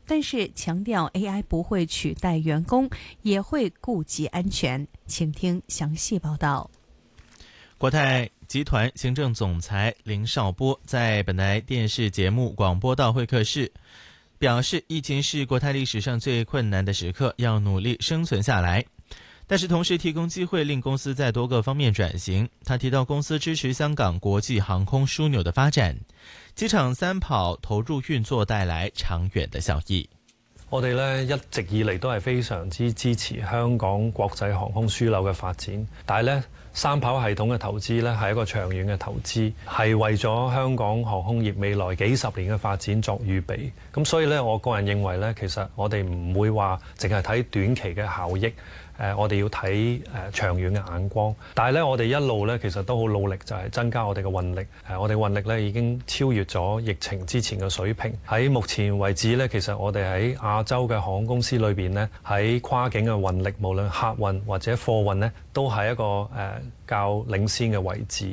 但是强调 AI 不会取代员工，也会顾及安全。请听详细报道。 国泰集团行政总裁林绍波在本台电视节目广播道会客室表示，疫情是国泰历史上最困难的时刻，要努力生存下来，但是同时提供机会令公司在多个方面转型。他提到公司支持香港国际航空枢纽的发展，机场三跑投入運作帶來長遠的效益。 我哋咧一直以嚟都係非常之支持香港國際航空樞紐嘅發展，但係咧三跑系統嘅投資咧係一個長遠嘅投資，係為咗香港航空業未來幾十年嘅發展作預備。咁所以咧，我個人認為咧，其實我哋唔會話淨係睇短期嘅效益。我哋要睇長遠嘅眼光，但係咧，我哋一路咧其實都好努力，就係增加我哋嘅運力。我哋運力咧已經超越咗疫情之前嘅水平。喺目前為止咧，其實我哋喺亞洲嘅航空公司裏邊咧，喺跨境嘅運力，無論客運或者貨運咧，都係一個較領先嘅位置。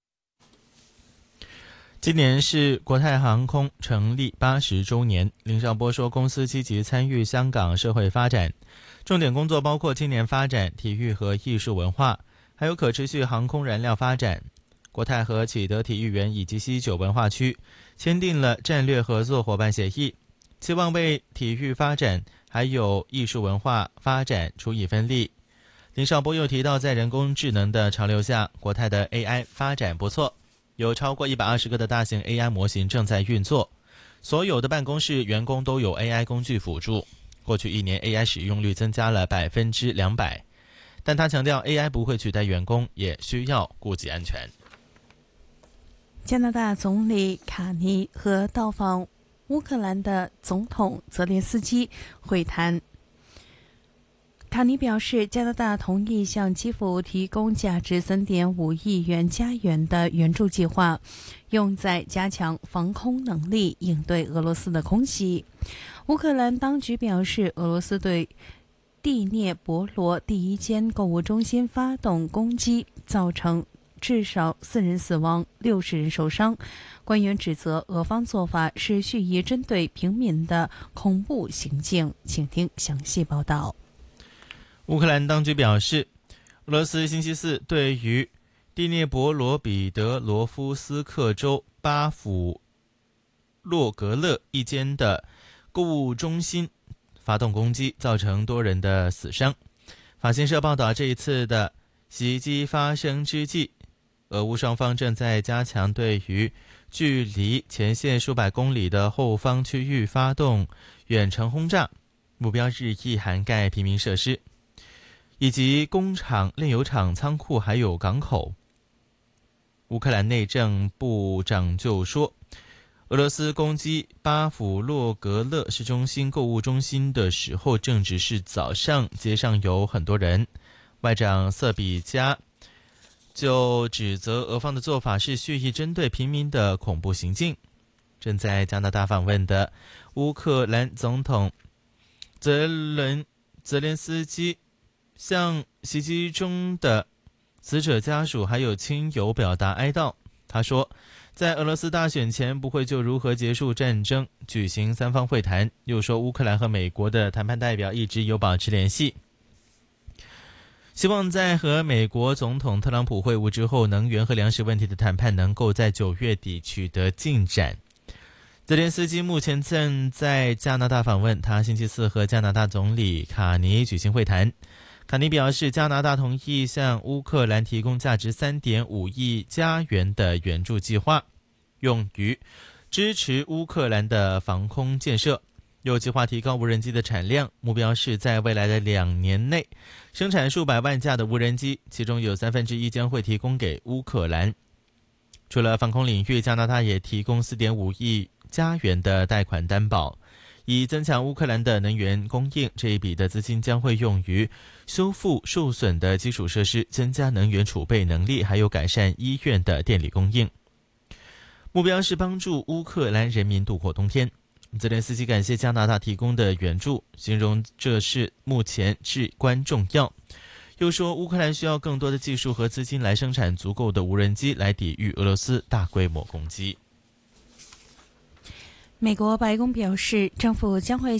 今年是國泰航空成立80週年，林紹波說公司積極參與香港社會發展，重點工作包括青年發展、體育和藝術文化，還有可持續航空燃料發展。國泰和啟德體育園以及西九文化區簽訂了戰略合作夥伴協議，期望為體育發展還有藝術文化發展出一分力。林紹波又提到，在人工智能的潮流下，國泰的 AI 發展不錯，有超過120個的大型 AI 模型正在運作，所有的辦公室員工都有 AI 工具輔助。過去一年 AI 使用率增加了200%，但他強調 AI 不會取代員工，也需要顧及安全。 加拿大總理卡尼和到訪烏克蘭的總統澤連斯基會談。卡尼表示，加拿大同意向基輔提供價值3.5億元加元的援助計劃，用在加強防空能力，應對俄羅斯的空襲。烏克蘭當局表示，俄羅斯對第聶伯羅第一間購物中心發動攻擊，造成至少4人死亡，60人受傷。官員指責俄方做法是蓄意針對平民的恐怖行徑。請聽詳細報道。 烏克蘭當局表示，俄羅斯星期四對於第聶伯羅彼得羅夫斯克州巴甫洛格勒一間的購物中心發動攻擊，造成多人的死傷。法新社報道，這一次的襲擊發生之際，俄烏雙方正在加強對於距離前線數百公里的後方區域發動遠程轟炸，目標日益涵蓋平民設施以及工廠、煉油廠、倉庫還有港口。烏克蘭內政部長就說，俄羅斯攻擊巴甫洛格勒市中心購物中心的時候正值是早上，街上有很多人。外長瑟比加就指責俄方的做法是蓄意針對平民的恐怖行徑。正在加拿大訪問的烏克蘭總統澤連斯基向襲擊中的死者家屬還有親友表達哀悼。他說，在俄羅斯大選前不會就如何結束戰爭舉行三方會談，又說烏克蘭和美國的談判代表一直有保持聯繫，希望在和美國總統特朗普會晤之後，能源和糧食問題的談判能夠在9月底取得進展。澤連斯基目前正在加拿大訪問，他星期四和加拿大總理卡尼舉行會談。卡尼表示，加拿大同意向烏克蘭提供價值3.5億加元的援助計劃，用於支持烏克蘭的防空建設，又計劃提高無人機的產量，目標是在未來的2年內生產數百萬架的無人機，其中有1/3將會提供給烏克蘭。除了防空領域，加拿大也提供4.5億加元的貸款擔保，以增強烏克蘭的能源供應。這一筆的資金將會用於修復受損的基礎設施，增加能源儲備能力，還有改善醫院的電力供應。目標是幫助烏克蘭人民度過冬天。澤連斯基感謝加拿大提供的援助，形容這是目前至關重要。又說烏克蘭需要更多的技術和資金來生產足夠的無人機，來抵禦俄羅斯大規模攻擊。 美國白宮表示，政府將會